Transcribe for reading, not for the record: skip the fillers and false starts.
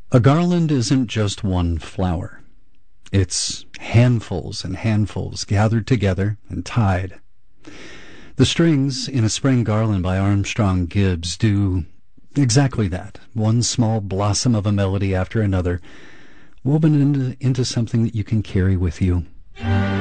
A garland isn't just one flower. It's handfuls and handfuls gathered together and tied. The strings in a spring garland by Armstrong Gibbs do exactly that. One small blossom of a melody after another, woven into something that you can carry with you.